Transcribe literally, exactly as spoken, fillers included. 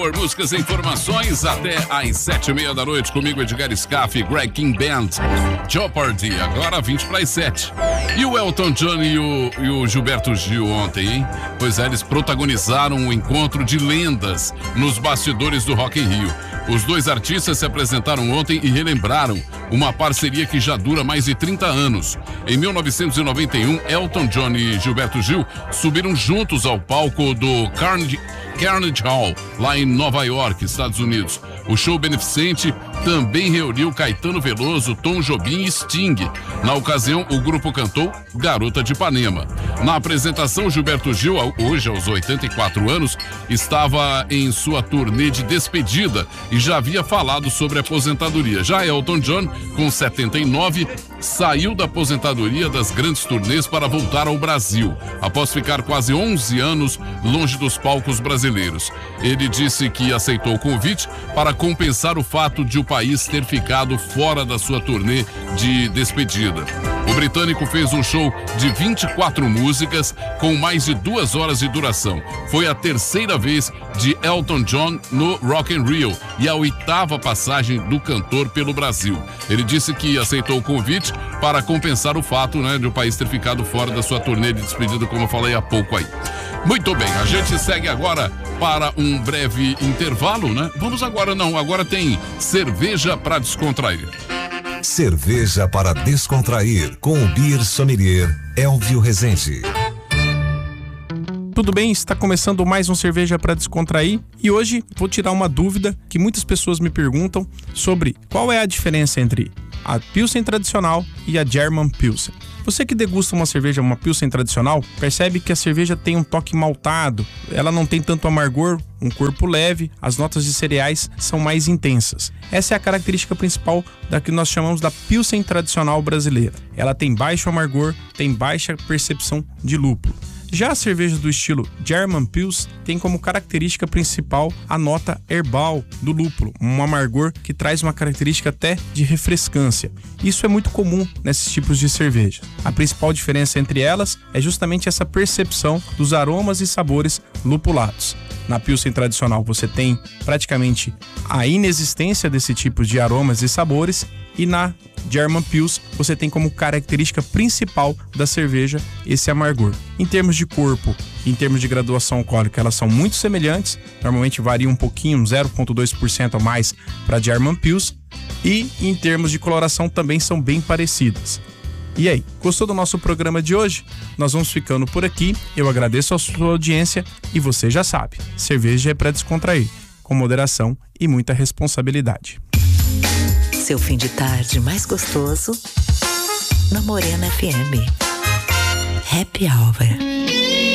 Por músicas e informações até às sete e meia da noite, comigo Edgar Scaff, Greg King Band, Jeopardy, agora vinte para as sete. E o Elton John e o, e o Gilberto Gil ontem, hein? Pois é, eles protagonizaram um encontro de lendas nos bastidores do Rock in Rio. Os dois artistas se apresentaram ontem e relembraram uma parceria que já dura mais de trinta anos. Em mil novecentos e noventa e um, Elton John e Gilberto Gil subiram juntos ao palco do Carnegie, Carnegie Hall, lá em Nova York, Estados Unidos. O show beneficente também reuniu Caetano Veloso, Tom Jobim e Sting. Na ocasião, o grupo cantou Garota de Ipanema. Na apresentação, Gilberto Gil, hoje aos oitenta e quatro anos, estava em sua turnê de despedida e já havia falado sobre a aposentadoria. Já Elton John, com setenta e nove, saiu da aposentadoria das grandes turnês para voltar ao Brasil, após ficar quase onze anos longe dos palcos brasileiros. Ele disse que aceitou o convite para compensar o fato de o país ter ficado fora da sua turnê de despedida. O britânico fez um show de vinte e quatro músicas com mais de duas horas de duração. Foi a terceira vez de Elton John no Rock in Rio e a oitava passagem do cantor pelo Brasil. Ele disse que aceitou o convite para compensar o fato, né, de o país ter ficado fora da sua turnê de despedida, como eu falei há pouco aí. Muito bem, a gente segue agora para um breve intervalo, né? Vamos agora, não, agora tem cerveja para descontrair. Cerveja para descontrair com o Beer Sommelier Elvio Rezende. Tudo bem? Está começando mais um Cerveja para Descontrair e hoje vou tirar uma dúvida que muitas pessoas me perguntam sobre qual é a diferença entre a Pilsen tradicional e a German Pilsen. Você que degusta uma cerveja, uma Pilsen tradicional, percebe que a cerveja tem um toque maltado, ela não tem tanto amargor, um corpo leve, as notas de cereais são mais intensas. Essa é a característica principal da que nós chamamos da Pilsen tradicional brasileira. Ela tem baixo amargor, tem baixa percepção de lúpulo. Já a cerveja do estilo German Pils tem como característica principal a nota herbal do lúpulo, um amargor que traz uma característica até de refrescância. Isso é muito comum nesses tipos de cerveja. A principal diferença entre elas é justamente essa percepção dos aromas e sabores lupulados. Na Pilsen tradicional você tem praticamente a inexistência desse tipo de aromas e sabores, e na German Pils você tem como característica principal da cerveja esse amargor. Em termos de corpo, em termos de graduação alcoólica, elas são muito semelhantes, normalmente varia um pouquinho, zero vírgula dois por cento a mais para a German Pils, e em termos de coloração também são bem parecidas. E aí, gostou do nosso programa de hoje? Nós vamos ficando por aqui, eu agradeço a sua audiência e você já sabe, cerveja é para descontrair, com moderação e muita responsabilidade. Seu fim de tarde mais gostoso na Morena F M. Happy Hour.